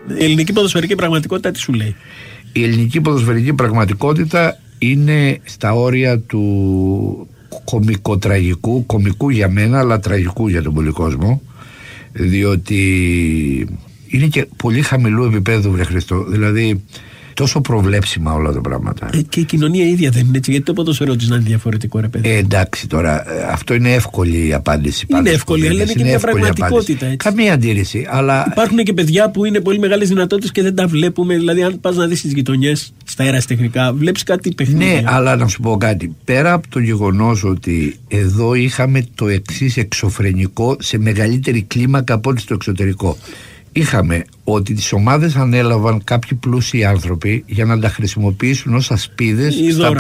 Η ελληνική ποδοσφαιρική πραγματικότητα τι σου λέει? Η ελληνική ποδοσφαιρική πραγματικότητα είναι στα όρια του κωμικοτραγικού, κωμικού για μένα, αλλά τραγικού για τον πολύ κόσμο, διότι είναι και πολύ χαμηλού επίπεδου, βρε Χριστό. Δηλαδή τόσο προβλέψιμα όλα τα πράγματα. Και η κοινωνία ίδια δεν είναι έτσι, γιατί το ποδόσφαιρο της να είναι διαφορετικό, ρε παιδί. Εντάξει τώρα, αυτό είναι εύκολη η απάντηση. Είναι εύκολη, αλλά είναι και μια πραγματικότητα. Έτσι. Καμία αντίρρηση. Αλλά... Υπάρχουν και παιδιά που είναι πολύ μεγάλες δυνατότητες και δεν τα βλέπουμε. Δηλαδή, αν πας να δεις τις γειτονιές, στα αεραστεχνικά, βλέπεις κάτι παιχνίδι. Ναι, αλλά να σου πω κάτι. Πέρα από το γεγονός ότι εδώ είχαμε το εξής εξωφρενικό σε μεγαλύτερη κλίμακα από ό,τι στο εξωτερικό. Είχαμε ότι τις ομάδες ανέλαβαν κάποιοι πλούσιοι άνθρωποι για να τα χρησιμοποιήσουν ως ασπίδες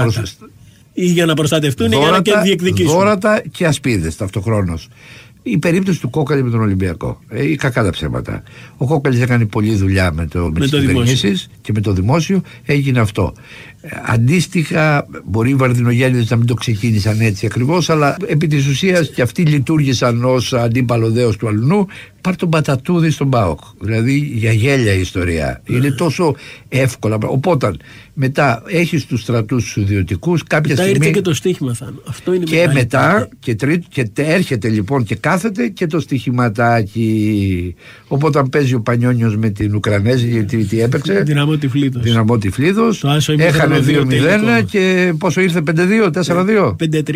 ή για να προστατευτούν ή για να και διεκδικήσουν. Δώρατα και ασπίδες ταυτοχρόνως. Η περίπτωση του Κόκαλη με τον Ολυμπιακό. Ή κακά τα ψέματα. Ο Κόκαλης έκανε πολλή δουλειά με τις κυβερνήσεις και με το δημόσιο, έγινε αυτό. Αντίστοιχα, μπορεί οι Βαρδινογέννηδες να μην το ξεκίνησαν έτσι ακριβώς, αλλά επί της ουσίας και αυτοί λειτουργήσαν ως αντίπαλο δέος του αλουνού. Πάρ' τον Πατατούδη στον ΠΑΟΚ. Δηλαδή για γέλια η ιστορία. Είναι τόσο εύκολα. Οπότε μετά έχεις τους στρατούς τους ιδιωτικούς. Κάποια στιγμή. Ήρθε και το στοίχημα, αυτό είναι και μετά και έρχεται λοιπόν και κάθεται και το στοιχηματάκι. Οπότε αν παίζει ο Πανιόνιος με την Ουκρανέζη, γιατί τι έπαιξε. Δυναμό Τυφλίδος. Έχανε 2-0 και πόσο ήρθε, 5-2, 4-2.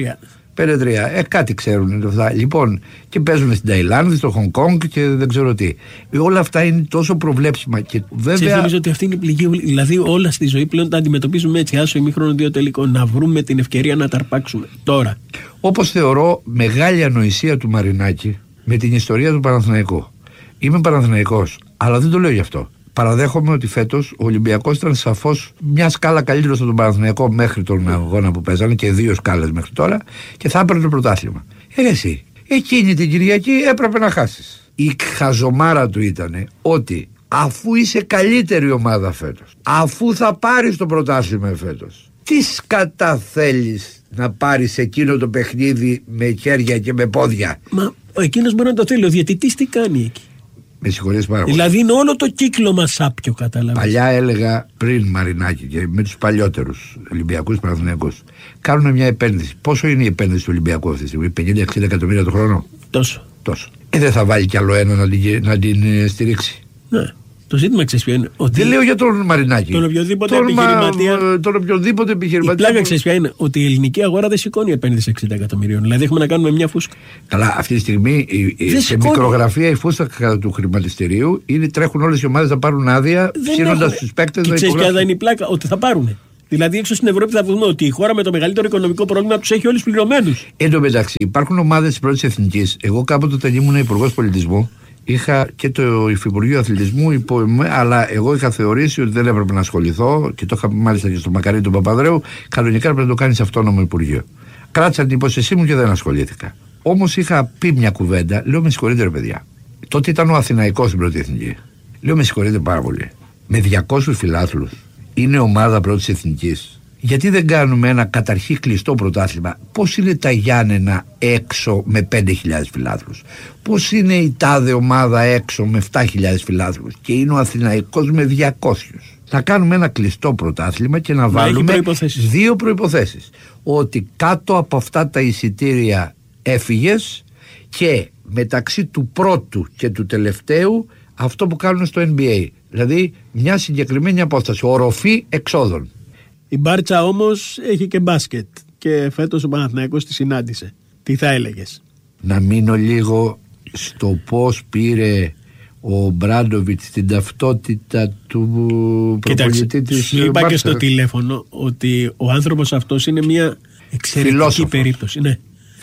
5-3. Κάτι ξέρουν αυτά. Λοιπόν, και παίζουν στην Ταϊλάνδη, στο Χονγκ Κονγκ και δεν ξέρω τι. Όλα αυτά είναι τόσο προβλέψιμα. Και βέβαια. Νομίζω ότι αυτή είναι η πληγή. Δηλαδή, όλα στη ζωή πλέον τα αντιμετωπίζουμε έτσι. Άσο ημίχρονο, 2 τελικό. Να βρούμε την ευκαιρία να τα αρπάξουμε τώρα. Όπως θεωρώ μεγάλη ανοησία του Μαρινάκη με την ιστορία του Παναθηναϊκού. Είμαι Παναθηναϊκός, αλλά δεν το λέω γι' αυτό. Παραδέχομαι ότι φέτος ο Ολυμπιακός ήταν σαφώς μια σκάλα καλύτερος από τον Παναθηναϊκό μέχρι τον αγώνα που παίζανε και 2 σκάλες μέχρι τώρα και θα έπαιρνε το πρωτάθλημα. Εσύ, εκείνη την Κυριακή έπρεπε να χάσεις. Η χαζομάρα του ήταν ότι αφού είσαι καλύτερη ομάδα φέτος, αφού θα πάρεις το πρωτάθλημα φέτος, τι σκατά θέλεις να πάρεις εκείνο το παιχνίδι με χέρια και με πόδια? Μα εκείνος μπορεί να το θέλει, ο διαιτητής τι κάνει εκεί? Με συγχωρείς πάρα πολύ. Δηλαδή είναι όλο το κύκλωμα σάπιο, καταλαβαίνεις. Παλιά έλεγα πριν Μαρινάκη και με τους παλιότερους Ολυμπιακούς Παναθηναϊκούς, κάνουν μια επένδυση. Πόσο είναι η επένδυση του Ολυμπιακού αυτή τη στιγμή? 50-60 εκατομμύρια το χρόνο? Τόσο. Δεν θα βάλει κι άλλο ένα να την στηρίξει? Ναι. Το ζήτημα ξέρεις ποιο είναι? Ότι δεν λέω για τον Μαρινάκη. Τον οποιοδήποτε επιχειρηματία. Η πλάκα ξέρεις ποια είναι? Ότι η ελληνική αγορά δεν σηκώνει επένδυση 60 εκατομμυρίων. Δηλαδή έχουμε να κάνουμε μια φούσκα. Καλά, αυτή τη στιγμή σε μικρογραφία η φούσκα του χρηματιστηρίου τρέχουν όλες οι ομάδες να πάρουν άδεια, ψήνοντας τους παίκτες να υπογράψουν. Ξέρεις ποια είναι η πλάκα? Ότι θα πάρουν. Δηλαδή έξω στην Ευρώπη θα δούμε ότι η χώρα με το μεγαλύτερο οικονομικό πρόβλημα τους έχει όλους πληρωμένους. Εν τω μεταξύ υπάρχουν ομάδες της πρώτης εθνικής. Εγώ κάποτε όταν ήμουν υπουργός πολιτισμού, είχα και το Υφυπουργείο Αθλητισμού, αλλά εγώ είχα θεωρήσει ότι δεν έπρεπε να ασχοληθώ και το είχα μάλιστα και στο Μακαρί του Παπαδρέου. Κανονικά πρέπει να το κάνεις αυτόνομο Υπουργείο. Κράτησα την υπόσχεσή μου και δεν ασχολήθηκα. Όμως είχα πει μια κουβέντα, λέω με συγχωρείτε ρε παιδιά. Τότε ήταν ο Αθηναϊκός στην πρώτη εθνική. Λέω με συγχωρείτε πάρα πολύ. Με 200 φιλάθλους είναι ομάδα πρώτης εθνικής. Γιατί δεν κάνουμε ένα καταρχήν κλειστό πρωτάθλημα? Πώς είναι τα Γιάννενα έξω με 5.000 φιλάθλους? Πώς είναι η τάδε ομάδα έξω με 7.000 φιλάθλους? Και είναι ο Αθηναϊκός με 200. Θα κάνουμε ένα κλειστό πρωτάθλημα και να βάλουμε 2 προϋποθέσεις. Ότι κάτω από αυτά τα εισιτήρια έφυγες και μεταξύ του πρώτου και του τελευταίου αυτό που κάνουν στο NBA. Δηλαδή μια συγκεκριμένη απόσταση, οροφή εξόδων. Η Μπάρτσα όμως έχει και μπάσκετ και φέτος ο Παναθηναϊκός τη συνάντησε. Τι θα έλεγες? Να μείνω λίγο στο πώς πήρε ο Μπράντοβιτς την ταυτότητα του προπονητή της. Είπα και στο τηλέφωνο ότι ο άνθρωπος αυτός είναι μια εξαιρετική περίπτωση. Ναι.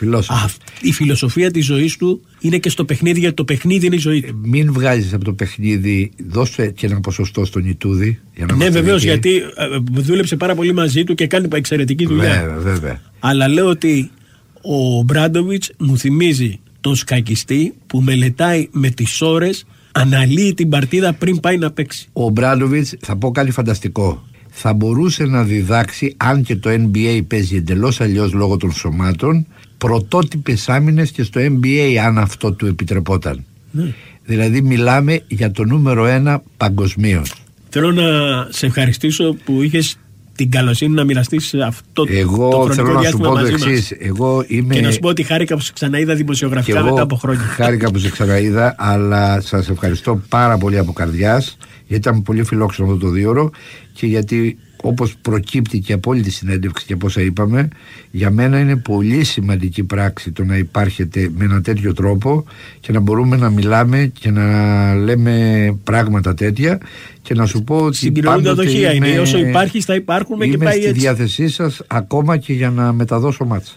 Η φιλοσοφία της ζωής του είναι και στο παιχνίδι, γιατί το παιχνίδι είναι η ζωή του. Μην βγάζεις από το παιχνίδι, δώσε και ένα ποσοστό στον Ιτούδη. Ναι, βεβαίως, γιατί δούλεψε πάρα πολύ μαζί του και κάνει εξαιρετική δουλειά. Βέβαια. Αλλά λέω ότι ο Μπράντοβιτς μου θυμίζει τον σκακιστή που μελετάει με τις ώρες, αναλύει την παρτίδα πριν πάει να παίξει. Ο Μπράντοβιτς, θα πω κάτι φανταστικό, θα μπορούσε να διδάξει, αν και το NBA παίζει εντελώς αλλιώς λόγω των σωμάτων, πρωτότυπες άμυνες και στο NBA, αν αυτό του επιτρεπόταν. Ναι. Δηλαδή μιλάμε για το νούμερο 1 παγκοσμίως. Θέλω να σε ευχαριστήσω που είχες την καλοσύνη να μοιραστείς αυτό το χρονικό διάστημα μαζί μας. Και να σου πω ότι χάρηκα που σε ξαναείδα δημοσιογραφικά μετά από χρόνια. Χάρηκα που σε ξαναείδα, αλλά σας ευχαριστώ πάρα πολύ από καρδιάς, γιατί ήταν πολύ φιλόξενο αυτό το 2ωρο και γιατί, όπως προκύπτει και από όλη τη συνέντευξη και από όσα είπαμε, για μένα είναι πολύ σημαντική πράξη το να υπάρχετε με ένα τέτοιο τρόπο και να μπορούμε να μιλάμε και να λέμε πράγματα τέτοια. Και να σου πω ότι συγκοινωνούντα δοχεία είναι. Όσο υπάρχεις θα υπάρχουμε και πάει έτσι. Είμαι στη διάθεσή σας ακόμα και για να μεταδώσω μάτς.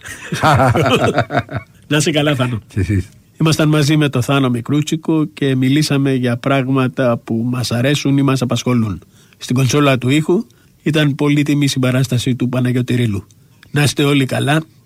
Να είσαι καλά, Θάνο. Ήμασταν μαζί με το Θάνο Μικρούτσικο και μιλήσαμε για πράγματα που μας αρέσουν ή μας απασχολούν. Στην κονσόλα του ήχου ήταν πολύτιμη συμπαράσταση του Παναγιώτη Ρήλου. Να είστε όλοι καλά.